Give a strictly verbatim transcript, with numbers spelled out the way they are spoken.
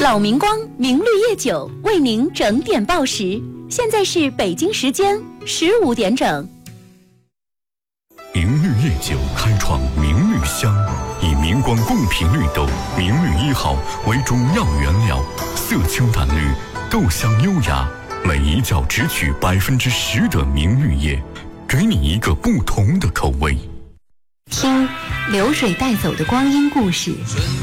老明光明绿叶酒为您整点报时，现在是北京时间十五点整。 明绿叶酒开创明绿香，以明光贡品绿豆明绿一号为主要原料，色清淡绿，豆香优雅，每一窖只取百分之十的明绿叶，给你一个不同的口味。 听流水带走的光阴故事。